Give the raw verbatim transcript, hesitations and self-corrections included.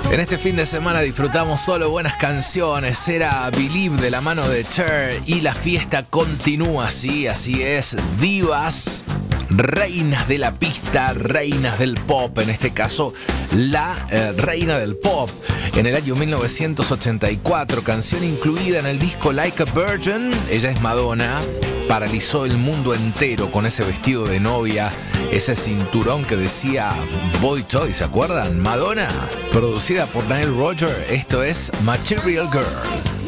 En este fin de semana disfrutamos solo buenas canciones. Era Believe de la mano de Cher y la fiesta continúa, sí, así es. Divas, reinas de la pista, reinas del pop, en este caso la eh, reina del pop. En el año mil novecientos ochenta y cuatro, canción incluida en el disco Like a Virgin, ella es Madonna. Paralizó el mundo entero con ese vestido de novia, ese cinturón que decía Boy Toy, ¿se acuerdan? Madonna, producida por Nile Rodgers, esto es Material Girl.